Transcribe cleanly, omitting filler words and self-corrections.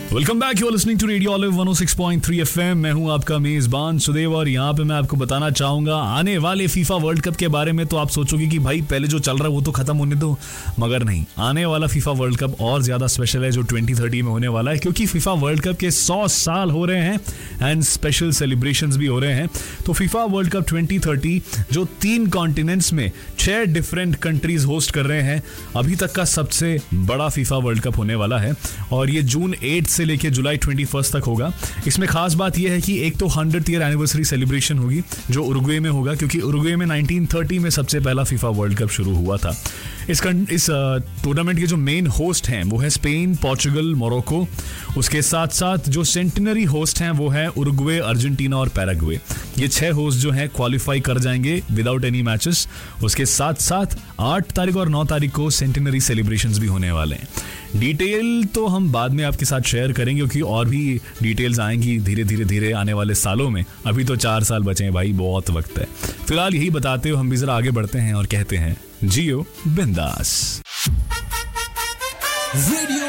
Welcome back, you are listening to radio olive 106.3 FM. मैं हूं आपका मेजबान सुदेव और यहाँ पे मैं आपको बताना चाहूंगा आने वाले फीफा वर्ल्ड कप के बारे में। तो आप सोचोगे कि भाई पहले जो चल रहा है वो तो खत्म होने दो, मगर नहीं, आने वाला फीफा वर्ल्ड कप और ज्यादा स्पेशल है जो 2030 में होने वाला है, क्योंकि फीफा वर्ल्ड कप के 100 साल हो रहे हैं एंड स्पेशल सेलिब्रेशंस भी हो रहे हैं। तो फीफा वर्ल्ड कप 2030 जो 3 कॉन्टिनेंट्स में 6 डिफरेंट कंट्रीज होस्ट कर रहे हैं, अभी तक का सबसे बड़ा फीफा वर्ल्ड कप होने वाला है और ये जून 8 से लेके जुलाई 21 तक होगा। इसमें खास बात यह है कि एक तो 100th ईयर एनिवर्सरी सेलिब्रेशन होगी जो उरुग्वे में होगा, क्योंकि उरुग्वे में 1930 में सबसे पहला फीफा वर्ल्ड कप शुरू हुआ था। इस टूर्नामेंट के जो मेन होस्ट हैं वो है स्पेन, पोर्चुगल, मोरक्को। उसके साथ साथ जो सेंटिनरी होस्ट हैं वो है उरुग्वे, अर्जेंटीना और पैराग्वे। ये 6 होस्ट जो हैं क्वालिफाई कर जाएंगे विदाउट एनी मैचेस। उसके साथ साथ 8 तारीख और 9 तारीख को सेंटिनरी सेलिब्रेशंस भी होने वाले हैं। डिटेल तो हम बाद में आपके साथ शेयर करेंगे, क्योंकि और भी डिटेल्स आएंगी धीरे आने वाले सालों में। अभी तो 4 साल बचे हैं भाई, बहुत वक्त है। फिलहाल यही बताते हो हम भी जरा आगे बढ़ते हैं और कहते हैं जियो बिंदास।